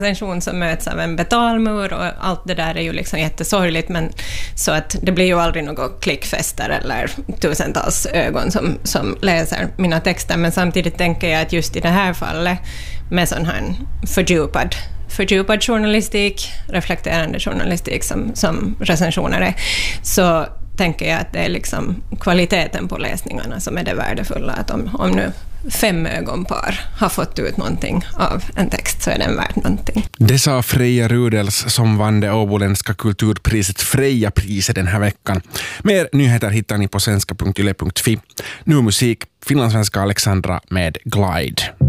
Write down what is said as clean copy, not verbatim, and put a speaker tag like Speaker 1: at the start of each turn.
Speaker 1: recension som möts av en betalmur och allt det där är ju liksom jättesorgligt, men så att det blir ju aldrig något klickfester eller tusentals ögon som läser mina texter, men samtidigt tänker jag att just i det här fallet med sån här fördjupad journalistik, reflekterande journalistik som recensioner är, så tänker jag att det är liksom kvaliteten på läsningarna som är det värdefulla. Att om nu 5 ögonpar har fått ut någonting av en text så är den värd någonting.
Speaker 2: Det sa Freja Rudels som vann det åboländska kulturpriset Freja-priset den här veckan. Mer nyheter hittar ni på svenska.yle.fi. Nu musik, finlandssvenska Alexandra med Glide.